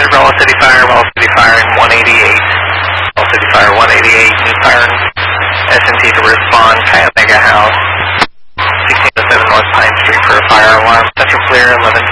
Bella City Fire in 188. Bella City Fire 188, New Fire S&T to respond, Chi Omega House, 1607 North Pine Street for a fire alarm. Central clear, 11